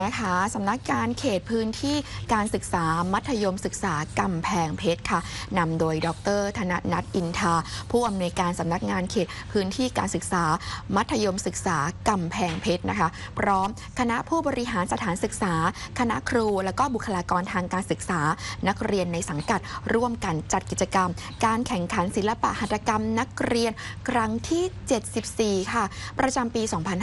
นะคะสำนักงานเขตพื้นที่การศึกษามัธยมศึกษากำแพงเพชรค่ะนำโดยดร.ธนนัทอินทาผู้อำนวยการสำนักงานเขตพื้นที่การศึกษามัธยมศึกษากำแพงเพชรนะคะพร้อมคณะผู้บริหารสถานศึกษาคณะครูและก็บุคลากรทางการศึกษานักเรียนในสังกัดร่วมกันจัดกิจกรรมการแข่งขันศิลปะหัตถกรรมนักเรียนครั้งที่ 74 ค่ะประจำปี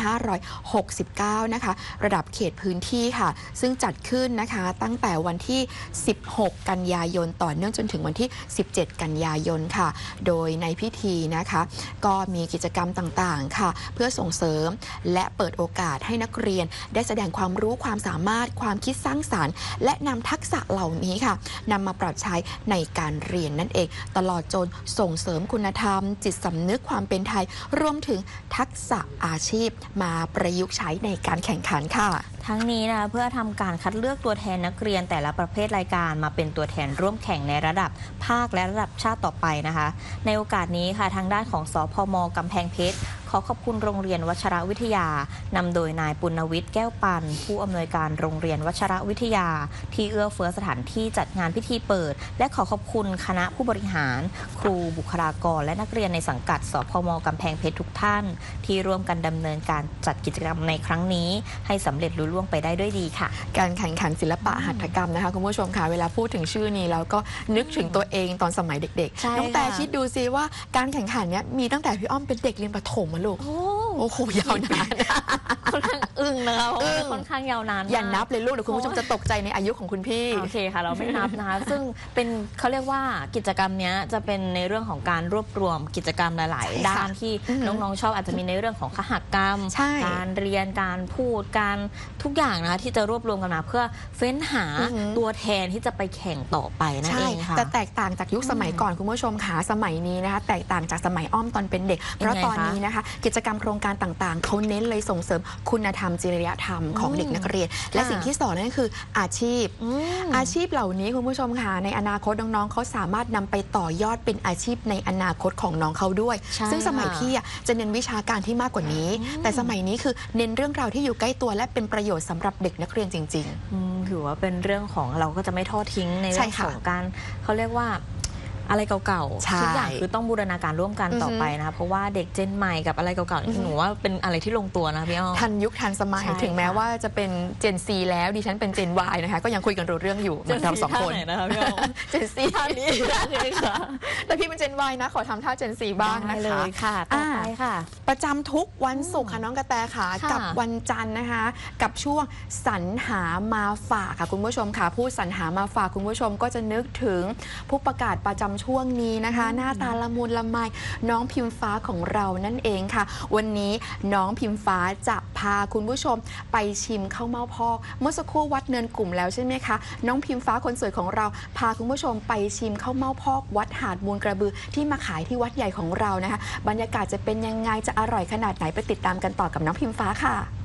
2569 นะคะระดับเขตพื้นที่ค่ะซึ่งจัดขึ้นนะคะตั้งแต่วันที่ 16 กันยายนต่อเนื่องจนถึงวันที่ 17 กันยายนค่ะโดยในพิธีนะคะก็มีกิจกรรมต่างๆค่ะเพื่อส่งเสริมและเปิดโอกาสให้นักเรียนได้แสดงความรู้ความสามารถความคิดสร้างสรรค์และนำทักษะเหล่านี้ค่ะนำมาปรับใช้ในการเรียนนั่นเองตลอดจนส่งเสริมคุณธรรมจิตสำนึกความเป็นไทยรวมถึงทักษะอาชีพมาประยุกต์ใช้ในการแข่งขันค่ะทั้งนี้นะคะเพื่อทำการคัดเลือกตัวแทนนักเรียนแต่ละประเภทรายการมาเป็นตัวแทนร่วมแข่งในระดับภาคและระดับชาติต่อไปนะคะในโอกาสนี้ค่ะทางด้านของสพม.กำแพงเพชรขอขอบคุณโรงเรียนวชรวิทยานำโดยนายปุณณวิทย์แก้วปันผู้อำนวยการโรงเรียนวชรวิทยาที่เอื้อเฟื้อสถานที่จัดงานพิธีเปิดและขอขอบคุณคณะผู้บริหารครูบุคลากรและนักเรียนในสังกัดสพม.กำแพงเพชรทุกท่านที่ร่วมกันดำเนินการจัดกิจกรรมในครั้งนี้ให้สำเร็จลุล่วงไปได้ด้วยดีค่ะการแข่งขันศิลปะหัตถกรรมนะคะคุณผู้ชมค่ะเวลาพูดถึงชื่อนี้แล้วก็นึกถึงตัวเองตอนสมัยเด็กๆน้องแต่คิดดูซิว่าการแข่งขันเนี้ยมีตั้งแต่พี่อ้อมเป็นเด็กเรียนประถมมาลูกโอ้โหยาวนานค่อนข้างอึ้งนะคะค่อนข้างยาวนานอย่านับเลยลูกเดี๋ยวคุณผู้ชมจะตกใจในอายุของคุณพี่โอเคค่ะเราไม่นับนะคะซึ่งเป็นเขาเรียกว่ากิจกรรมนี้จะเป็นในเรื่องของการรวบรวมกิจกรรมหลายๆด้านที่น้องๆชอบอาจจะมีในเรื่องของคหกรรมการเรียนการพูดการทุกอย่างนะคะที่จะรวบรวมกันมาเพื่อเฟ้นหาตัวแทนที่จะไปแข่งต่อไปนั่นเองค่ะแต่แตกต่างจากยุคสมัยก่อนคุณผู้ชมค่ะสมัยนี้นะคะแตกต่างจากสมัยอ้อมตอนเป็นเด็กเพราะตอนนี้นะคะกิจกรรมโครงการต่างๆเขาเน้นเลยส่งเสริมคุณธรรมจริยธรรมของเด็กนักเรียนและสิ่งที่สอนนั่นคืออาชีพเหล่านี้คุณผู้ชมค่ะในอนาคตน้องๆเขาสามารถนำไปต่อยอดเป็นอาชีพในอนาคตของน้องเขาด้วยซึ่งสมัยพี่จะเน้นวิชาการที่มากกว่านี้แต่สมัยนี้คือเน้นเรื่องราวที่อยู่ใกล้ตัวและเป็นประโยชน์สำหรับเด็กนักเรียนจริงๆถือว่าเป็นเรื่องของเราก็จะไม่ทอดทิ้งในเรื่องของการเขาเรียกว่าอะไรเก่าๆทุกอย่างคือต้องบูรณาการร่วมกันต่อไปนะคะเพราะว่าเด็กเจนใหม่กับอะไรเก่าๆหนูว่าเป็นอะไรที่ลงตัวนะพี่อ้อมทันยุคทันสมัยถึงแม้ว่าจะเป็นเจนซีแล้วดิฉันเป็นเจน Y นะคะก็ยังคุยกันรู้เรื่องอยู่เหมือนเราสองคนเจนซีท่านี้แต่พี่เป็นเจน Y นะขอทำท่าเจนซีบ้างนะคะเลยค่ะต่อไปค่ะประจำทุกวันศุกร์ค่ะน้องกระแตค่ะกับวันจันทร์นะคะกับช่วงสรรหามาฝากค่ะคุณผู้ชมค่ะผู้สรรหามาฝากคุณผู้ชมก็จะนึกถึงผู้ประกาศประจำช่วงนี้นะคะหน้าตาละมุนละไมน้องพิมฟ้าของเรานั่นเองค่ะวันนี้น้องพิมฟ้าจะพาคุณผู้ชมไปชิมข้าวเม่าพอกเมื่อสักครู่วัดเนินกลุ่มแล้วใช่ไหมคะน้องพิมฟ้าคนสวยของเราพาคุณผู้ชมไปชิมข้าวเม่าพอกวัดหาดมูลกระบือที่มาขายที่วัดใหญ่ของเรานะคะบรรยากาศจะเป็นยังไงจะอร่อยขนาดไหนไปติดตามกันต่อกับน้องพิมฟ้าค่ะ